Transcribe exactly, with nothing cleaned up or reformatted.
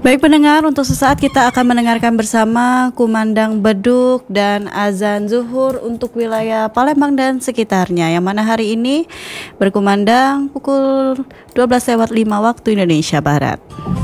Baik pendengar, untuk sesaat kita akan mendengarkan bersama kumandang beduk dan azan zuhur untuk wilayah Palembang dan sekitarnya, yang mana hari ini berkumandang pukul dua belas lewat lima waktu Indonesia Barat.